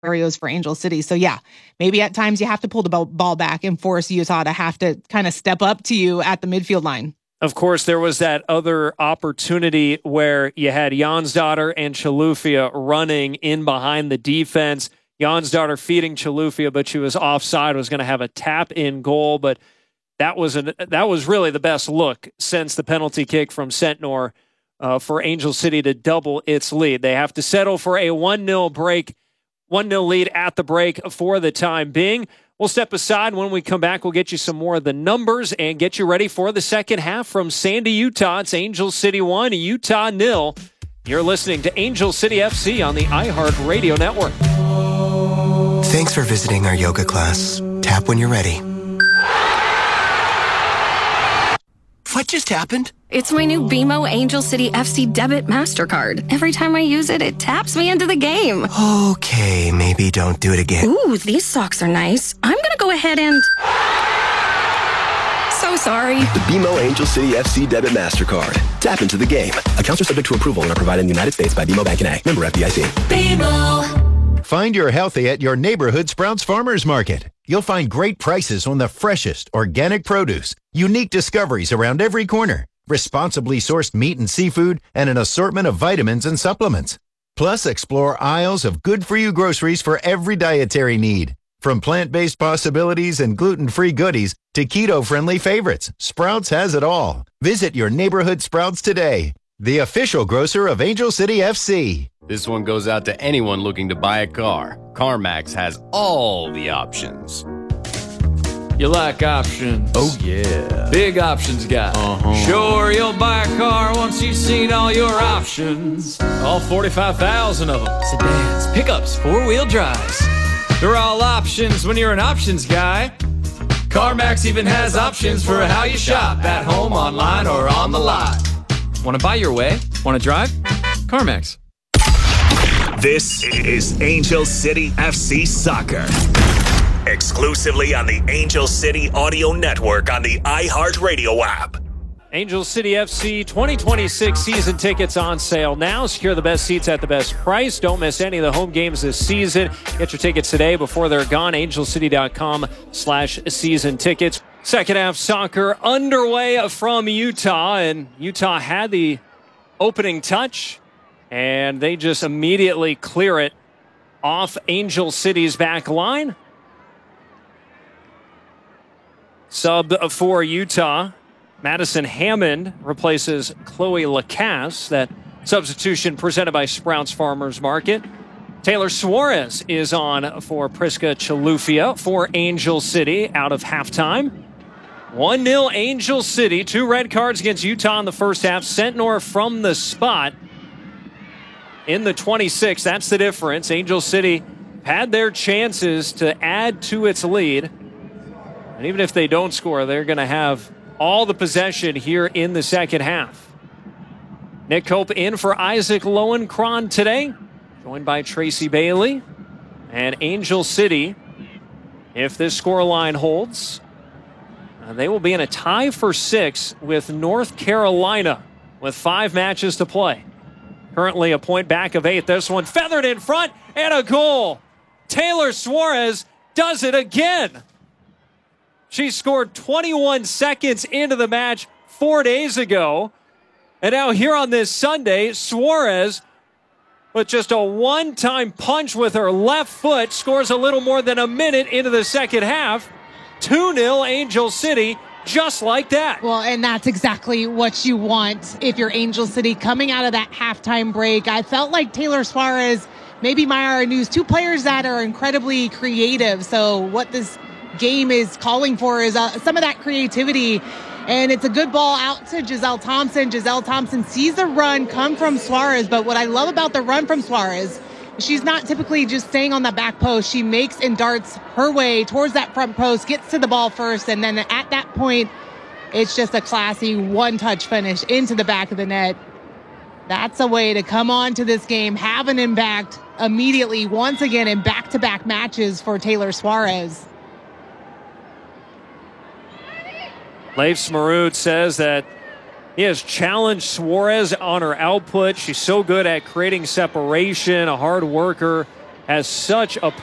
scenarios for Angel City. So yeah, maybe at times you have to pull the ball back and force Utah to have to kind of step up to you at the midfield line. Of course, there was that other opportunity where you had Jonsdottir and Chilufya running in behind the defense. Jonsdottir feeding Chilufya, but she was offside, was going to have a tap-in goal, but that was really the best look since the penalty kick from Sentnor for Angel City to double its lead. They have to settle for a 1-0 lead at the break for the time being. We'll step aside. When we come back, we'll get you some more of the numbers and get you ready for the second half from Sandy, Utah. It's Angel City 1, Utah 0. You're listening to Angel City FC on the iHeart Radio Network. Thanks for visiting our yoga class. Tap when you're ready. What just happened? It's my new BMO Angel City FC Debit MasterCard. Every time I use it, it taps me into the game. Okay, maybe don't do it again. Ooh, these socks are nice. I'm gonna go ahead and... So sorry. The BMO Angel City FC Debit MasterCard. Tap into the game. Accounts are subject to approval and are provided in the United States by BMO Bank N.A. Member FDIC. BMO. Find your healthy at your neighborhood Sprouts Farmers Market. You'll find great prices on the freshest organic produce, unique discoveries around every corner, responsibly sourced meat and seafood, and an assortment of vitamins and supplements. Plus, explore aisles of good-for-you groceries for every dietary need. From plant-based possibilities and gluten-free goodies to keto-friendly favorites, Sprouts has it all. Visit your neighborhood Sprouts today, the official grocer of Angel City FC. This one goes out to anyone looking to buy a car. CarMax has all the options. You like options? Oh, yeah. Big options guy. Sure, you'll buy a car once you've seen all your options. All 45,000 of them. Sedans, pickups, four-wheel drives. They're all options when you're an options guy. CarMax even has options for how you shop, at home, online, or on the lot. Want to buy your way? Want to drive? CarMax. This is Angel City FC Soccer. Exclusively on the Angel City Audio Network on the iHeartRadio app. Angel City FC 2026 season tickets on sale now. Secure the best seats at the best price. Don't miss any of the home games this season. Get your tickets today before they're gone. angelcity.com/season tickets. Second half soccer underway from Utah, and Utah had the opening touch, and they just immediately clear it off Angel City's back line. Sub for Utah, Madison Hammond replaces Chloe Lacasse. That substitution presented by Sprouts Farmers Market. Taylor Suarez is on for Priska Chilufya for Angel City out of halftime. 1-0 Angel City. 2 red cards against Utah in the first half. Sentnor from the spot in the 26th. That's the difference. Angel City had their chances to add to its lead. And even if they don't score, they're going to have all the possession here in the second half. Nick Cope in for Isaac Lowenkron today, joined by Tracy Bailey. And Angel City, if this scoreline holds, they will be in a tie for 6 with North Carolina with 5 matches to play. Currently a point back of 8th. This one feathered in front and a goal. Taylor Suarez does it again. She scored 21 seconds into the match 4 days ago. And now here on this Sunday, Suarez, with just a one-time punch with her left foot, scores a little more than a minute into the second half. 2-0 Angel City, just like that. Well, and that's exactly what you want if you're Angel City coming out of that halftime break. I felt like Taylor Suarez, maybe Myra News, 2 players that are incredibly creative. So what this game is calling for is some of that creativity, and it's a good ball out to Giselle Thompson. Giselle Thompson sees the run come from Suarez, but what I love about the run from Suarez, she's not typically just staying on the back post. She makes and darts her way towards that front post, gets to the ball first, and then at that point, it's just a classy one-touch finish into the back of the net. That's a way to come on to this game, have an impact immediately, once again, in back-to-back matches for Taylor Suarez. Leif Smarud says that he has challenged Suarez on her output. She's so good at creating separation, a hard worker, has such a